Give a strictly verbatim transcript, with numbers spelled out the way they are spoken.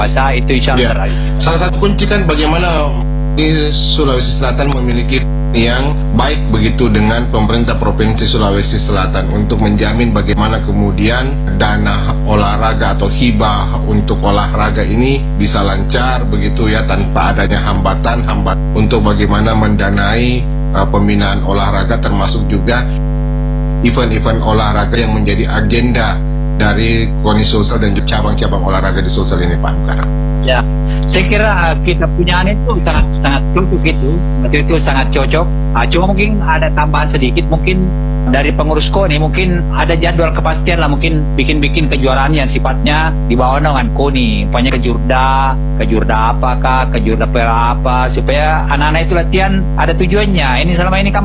Masa itu insya Ya. Allah. Salah satu kunci kan bagaimana di Sulawesi Selatan memiliki yang baik begitu dengan pemerintah Provinsi Sulawesi Selatan untuk menjamin bagaimana kemudian dana olahraga atau hibah untuk olahraga ini bisa lancar begitu ya, tanpa adanya hambatan-hambatan untuk bagaimana mendanai uh, pembinaan olahraga, termasuk juga event-event olahraga yang menjadi agenda dari KONI Sulsel dan juga cabang-cabang olahraga di Sulsel ini, Pak Nukar. Ya, saya kira uh, kita punya itu sangat sangat cocok itu, maksudnya itu sangat cocok. Uh, cuma mungkin ada tambahan sedikit, mungkin dari pengurus KONI mungkin ada jadwal kepastian lah, mungkin bikin-bikin kejuaraan yang sifatnya di bawah naungan KONI, umpamanya kejurda, kejurda apakah, kejurda pera apa, supaya anak-anak itu latihan ada tujuannya. Ini selama ini kan